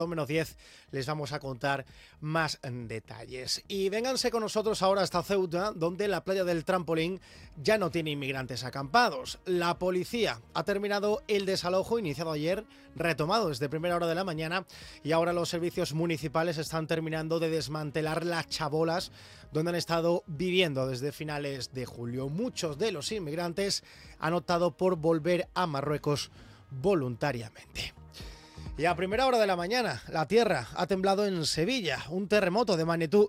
menos 10 les vamos a contar más detalles. Y vénganse con nosotros ahora hasta Ceuta, donde la playa del Trampolín ya no tiene inmigrantes acampados. La policía ha terminado el desalojo iniciado ayer, retomado desde primera hora de la mañana, y ahora los servicios municipales están terminando de desmantelar las chabolas donde han estado viviendo desde finales de julio. Muchos de los inmigrantes han optado por volver a Marruecos voluntariamente. Y a primera hora de la mañana, la tierra ha temblado en Sevilla. Un terremoto de magnitud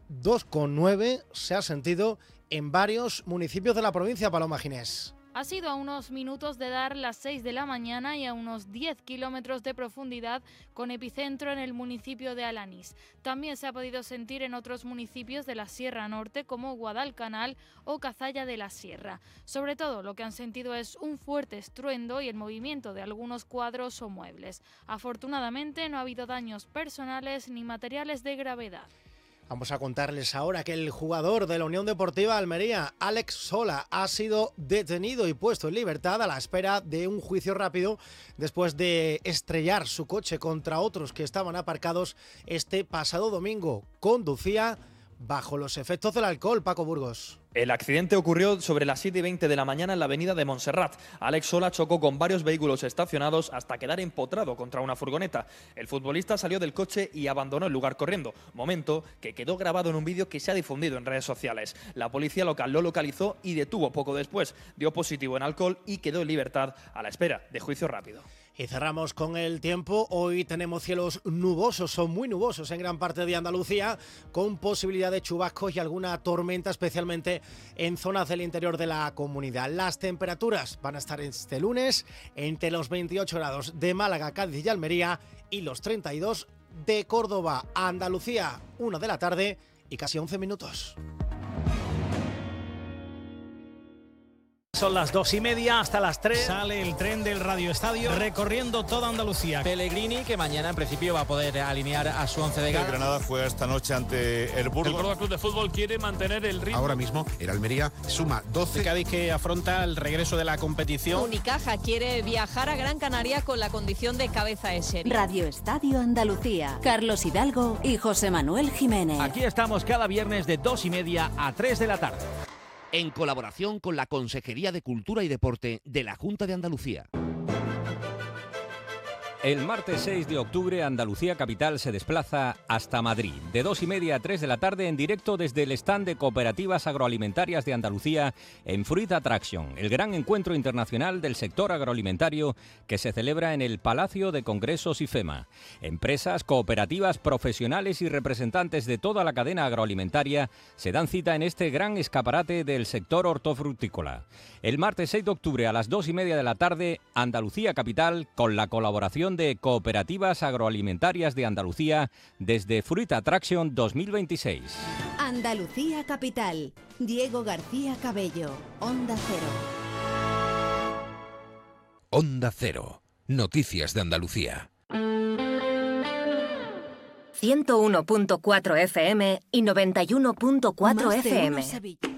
2,9 se ha sentido en varios municipios de la provincia, Paloma Ginés. Ha sido a unos minutos de dar las 6 de la mañana y a unos 10 kilómetros de profundidad, con epicentro en el municipio de Alanís. También se ha podido sentir en otros municipios de la Sierra Norte, como Guadalcanal o Cazalla de la Sierra. Sobre todo, lo que han sentido es un fuerte estruendo y el movimiento de algunos cuadros o muebles. Afortunadamente, no ha habido daños personales ni materiales de gravedad. Vamos a contarles ahora que el jugador de la Unión Deportiva Almería, Alex Sola, ha sido detenido y puesto en libertad a la espera de un juicio rápido después de estrellar su coche contra otros que estaban aparcados este pasado domingo. Conducía bajo los efectos del alcohol, Paco Burgos. El accidente ocurrió sobre las 7:20 de la mañana en la avenida de Montserrat. Alex Sola chocó con varios vehículos estacionados hasta quedar empotrado contra una furgoneta. El futbolista salió del coche y abandonó el lugar corriendo, momento que quedó grabado en un vídeo que se ha difundido en redes sociales. La policía local lo localizó y detuvo poco después. Dio positivo en alcohol y quedó en libertad a la espera de juicio rápido. Y cerramos con el tiempo. Hoy tenemos cielos nubosos, son muy nubosos en gran parte de Andalucía, con posibilidad de chubascos y alguna tormenta, especialmente en zonas del interior de la comunidad. Las temperaturas van a estar este lunes entre los 28 grados de Málaga, Cádiz y Almería y los 32 de Córdoba. Andalucía, 1 de la tarde y casi 11 minutos. Son las 2:30 hasta las 3. Sale el tren del Radio Estadio recorriendo toda Andalucía. Pellegrini, que mañana en principio va a poder alinear a su once de gala. El Granada juega esta noche ante el Burgos. El Córdoba Club de Fútbol quiere mantener el ritmo. Ahora mismo el Almería suma 12. El Cádiz, que afronta el regreso de la competición. Unicaja quiere viajar a Gran Canaria con la condición de cabeza de serie. Radio Estadio Andalucía. Carlos Hidalgo y José Manuel Jiménez. Aquí estamos cada viernes de 2:30 a 3 de la tarde. En colaboración con la Consejería de Cultura y Deporte de la Junta de Andalucía. El martes 6 de octubre, Andalucía Capital se desplaza hasta Madrid, de 2:30 a 3 de la tarde, en directo desde el stand de Cooperativas Agroalimentarias de Andalucía en Fruit Attraction, el gran encuentro internacional del sector agroalimentario que se celebra en el Palacio de Congresos IFEMA. Empresas, cooperativas, profesionales y representantes de toda la cadena agroalimentaria se dan cita en este gran escaparate del sector hortofrutícola. El martes 6 de octubre a las 2:30 de la tarde, Andalucía Capital, con la colaboración de Cooperativas Agroalimentarias de Andalucía desde Fruit Attraction 2026. Andalucía Capital. Diego García Cabello. Onda Cero. Onda Cero. Noticias de Andalucía. 101.4 FM y 91.4 FM.